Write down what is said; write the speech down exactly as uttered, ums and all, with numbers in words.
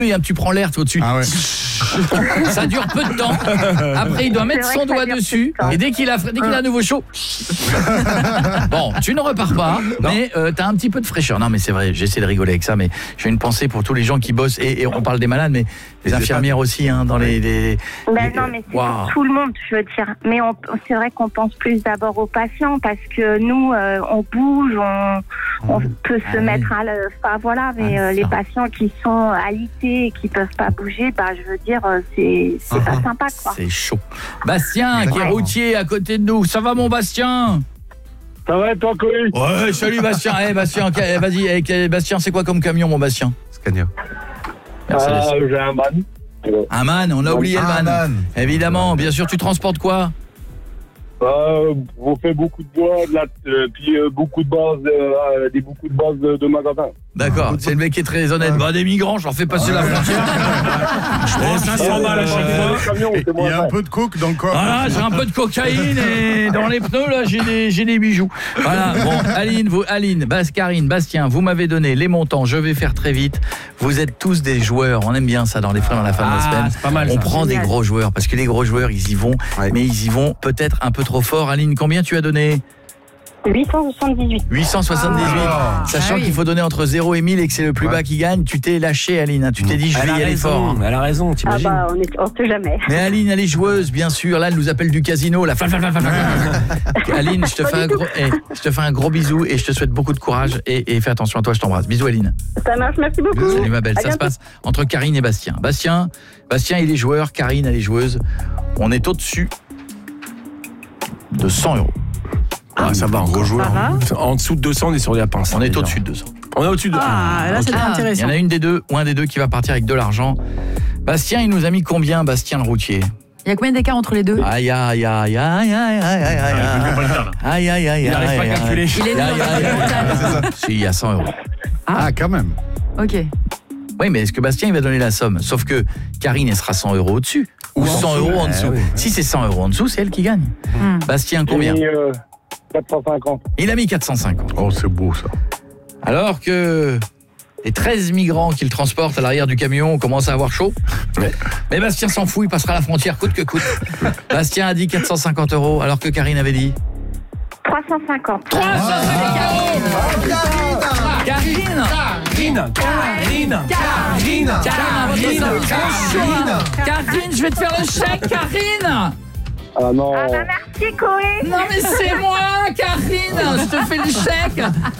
et tu prends l'air tout au-dessus. Ah ouais. Ça dure peu de temps. Après, il doit mettre son doigt dessus. Et dès qu'il a, dès qu'il a à nouveau chaud. Bon, tu ne repars pas, non. mais euh, tu as un petit peu de fraîcheur. Non, mais c'est vrai, j'essaie de rigoler avec ça, mais j'ai une pensée pour tous les gens qui bossent. Et, et on parle des malades, mais les infirmières aussi, hein, dans les... les, ben les non, mais c'est wow. pour tout le monde, je veux dire. Mais on, c'est vrai qu'on pense plus d'abord aux patients, parce que nous, euh, on bouge, on, on mmh. peut se ah, mettre oui. à... Le, enfin, voilà, mais ah, euh, les patients qui sont alités et qui peuvent pas bouger, bah, je veux dire, c'est, c'est uh-huh. pas sympa, quoi. C'est chaud. Bastien, qui est routier à côté de nous. Ça va, mon Bastien? Ça va, toi, Colis? Ouais, salut, Bastien. Eh, hey, Bastien, okay, vas-y, hey, Bastien, c'est quoi comme camion, mon Bastien? Scania. Euh, j'ai un man. Un man, on a oublié ah, le man. man. Évidemment, bien sûr, tu transportes quoi? Euh, on fait beaucoup de bois, de la, euh, puis euh, beaucoup de bases, euh, des beaucoup de bases de, de magasins. D'accord, c'est le mec qui est très honnête. Bah, des migrants, je leur fais passer la frontière. Je prends cinq cents balles à chaque fois. Il y a un peu de coke dans le corps. Voilà, j'ai un peu de cocaïne et dans les pneus, là, j'ai des, j'ai des bijoux. Voilà, bon, Aline, vous, Aline, Bas, Karine, Bastien, vous m'avez donné les montants, je vais faire très vite. Vous êtes tous des joueurs, on aime bien ça dans les frères dans la fin de la semaine. Ah, c'est pas mal, on ça. prend des gros joueurs, parce que les gros joueurs, ils y vont, ouais. mais ils y vont peut-être un peu trop fort. Aline, combien tu as donné ? huit cent soixante-dix-huit. huit cent soixante-dix-huit. Oh. Sachant ah oui. qu'il faut donner entre zéro et mille et que c'est le plus ouais. bas qui gagne, tu t'es lâché, Aline. Hein. Tu t'es dit, je vais y aller fort. Elle a raison, t'imagines. Ah bah, on est, on sait jamais. Mais Aline, elle est joueuse, bien sûr. Là, elle nous appelle du casino. Là. Aline, je te, fais un gros, hey, je te fais un gros bisou et je te souhaite beaucoup de courage. Et, et fais attention à toi, je t'embrasse. Bisous, Aline. Ça marche, merci beaucoup. Salut, ma belle. À Ça bientôt. se passe entre Karine et Bastien. Bastien, Bastien, il est joueur. Karine, elle est joueuse. On est au-dessus de cent euros. Ah, ça va, un gros joueur. En dessous de deux cents, on est sur la pince. On est au-dessus de deux cents. On est au-dessus de... Ah, là, c'est ah, intéressant. Il y en a une des deux, ou un des deux qui va partir avec de l'argent. Bastien, il nous a mis combien, Bastien le routier? Il y a combien d'écart entre les deux? Aïe, aïe, aïe, aïe, aïe, aïe, aïe, aïe, aïe, aïe, il n'arrive pas à calculer. Il est nul. Si, il y a cent euros. Ah, quand même. Ok. Oui, mais est-ce que Bastien, il va donner la somme? Sauf que Karine, elle sera cent euros au-dessus. Ou cent euros en dessous. Si c'est cent euros en dessous, c'est elle qui gagne. Bastien, combien? quatre cent cinquante. Il a mis quatre cent cinquante. Oh, c'est beau, ça. Alors que les treize migrants qu'il transporte à l'arrière du camion commencent à avoir chaud. Mais, mais Bastien s'en fout, il passera la frontière coûte que coûte. Bastien a dit quatre cent cinquante euros, alors que Karine avait dit trois cent cinquante. trois cent cinquante. Karine Karine Karine Karine Karine Karine, je vais te faire le chèque, Karine. Ah non. Ah bah merci, Coé. Non mais c'est moi, Karine. Je te fais le chèque.